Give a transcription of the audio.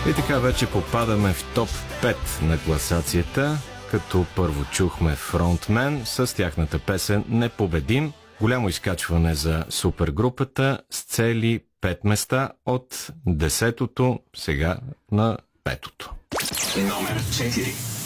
И така вече попадаме в топ 5 на класацията, като първо чухме Фронтмен с тяхната песен "Непобедим". Голямо изкачване за супергрупата с цели 5 места от 10-то сега на 5-то. Номер 4.